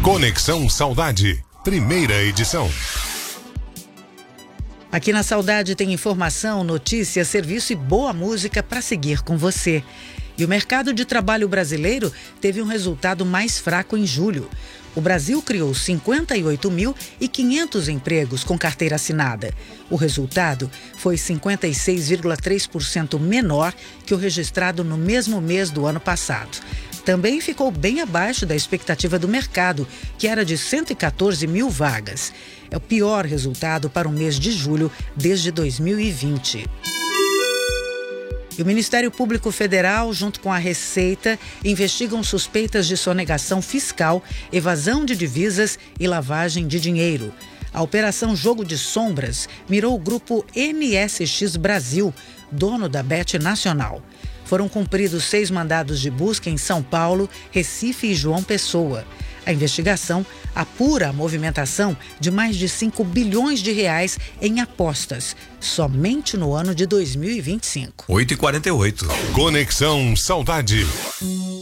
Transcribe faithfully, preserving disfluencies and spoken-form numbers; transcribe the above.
Conexão Saudade, primeira edição. Aqui na Saudade tem informação, notícias, serviço e boa música para seguir com você. E o mercado de trabalho brasileiro teve um resultado mais fraco em julho. O Brasil criou cinquenta e oito mil e quinhentos empregos com carteira assinada. O resultado foi cinquenta e seis vírgula três por cento menor que o registrado no mesmo mês do ano passado. Também ficou bem abaixo da expectativa do mercado, que era de cento e quatorze mil vagas. É o pior resultado para o mês de julho desde dois mil e vinte. E o Ministério Público Federal, junto com a Receita, investigam suspeitas de sonegação fiscal, evasão de divisas e lavagem de dinheiro. A Operação Jogo de Sombras mirou o grupo N S X Brasil, dono da Bet Nacional. Foram cumpridos seis mandados de busca em São Paulo, Recife e João Pessoa. A investigação apura a movimentação de mais de cinco bilhões de reais em apostas, somente no ano de dois mil e vinte e cinco. oito e quarenta e oito. Conexão Saudade.